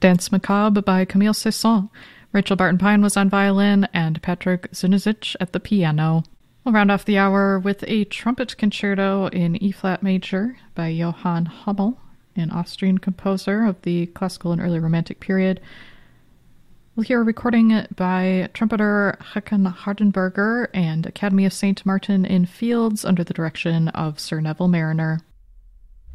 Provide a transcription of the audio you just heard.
Dance Macabre by Camille Saint-Saëns. Rachel Barton-Pine was on violin and Patrick Zunizic at the piano. We'll round off the hour with a trumpet concerto in E-flat major by Johann Hummel, an Austrian composer of the classical and early romantic period. We'll hear a recording by trumpeter Håkan Hardenberger and Academy of St. Martin in Fields under the direction of Sir Neville Mariner.